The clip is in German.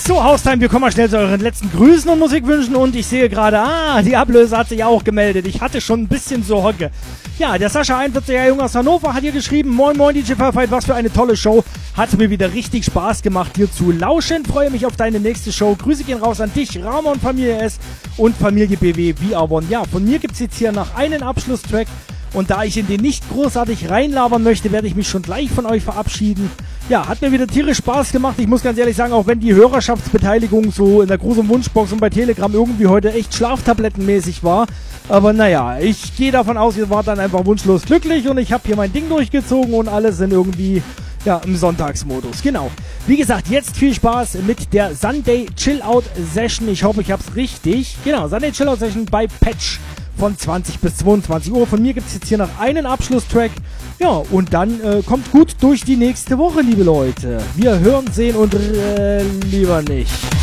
So, Haustime, wir kommen mal schnell zu euren letzten Grüßen und Musikwünschen und ich sehe gerade, die Ablöse hat sich auch gemeldet. Ich hatte schon ein bisschen Sorge. Ja, der Sascha, 41er Junge aus Hannover, hat hier geschrieben, moin moin DJ Firefight, was für eine tolle Show. Hat mir wieder richtig Spaß gemacht, dir zu lauschen. Freue mich auf deine nächste Show. Grüße gehen raus an dich, Ramon, Familie S und Familie BW VR1. Ja, von mir gibt's jetzt hier noch einen Abschlusstrack. Und da ich in den nicht großartig reinlabern möchte, werde ich mich schon gleich von euch verabschieden. Ja, hat mir wieder tierisch Spaß gemacht. Ich muss ganz ehrlich sagen, auch wenn die Hörerschaftsbeteiligung so in der großen Wunschbox und bei Telegram irgendwie heute echt schlaftablettenmäßig war. Aber naja, ich gehe davon aus, ihr wart dann einfach wunschlos glücklich und ich habe hier mein Ding durchgezogen und alle sind irgendwie im Sonntagsmodus. Genau. Wie gesagt, jetzt viel Spaß mit der Sunday Chill-Out Session. Ich hoffe, ich habe es richtig. Genau, Sunday Chill-Out Session bei Patch. Von 20 bis 22 Uhr. Von mir gibt es jetzt hier noch einen Abschlusstrack. Ja, und dann kommt gut durch die nächste Woche, liebe Leute. Wir hören, sehen und lieber nicht.